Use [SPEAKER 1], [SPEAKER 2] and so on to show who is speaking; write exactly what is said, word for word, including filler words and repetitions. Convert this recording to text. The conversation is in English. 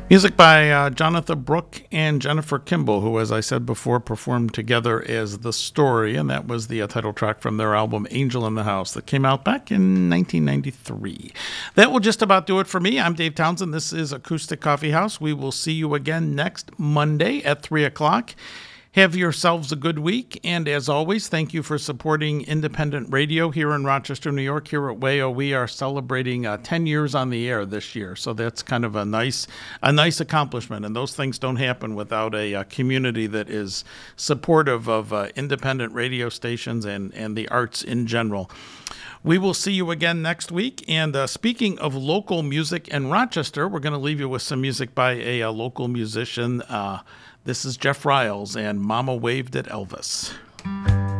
[SPEAKER 1] Music by uh, Jonathan Brooke and Jennifer Kimball, who, as I said before, performed together as The Story, and that was the uh, title track from their album Angel in the House that came out back in nineteen ninety-three. That will just about do it for me. I'm Dave Townsend. This is Acoustic Coffee House. We will see you again next Monday at three o'clock. Have yourselves a good week, and as always, thank you for supporting independent radio here in Rochester, New York. Here at W A O, we are celebrating uh, ten years on the air this year, so that's kind of a nice, a nice accomplishment. And those things don't happen without a, a community that is supportive of uh, independent radio stations and and the arts in general. We will see you again next week. And uh, speaking of local music in Rochester, we're going to leave you with some music by a, a local musician. Uh, This is Jeff Riles and Mama Waved at Elvis.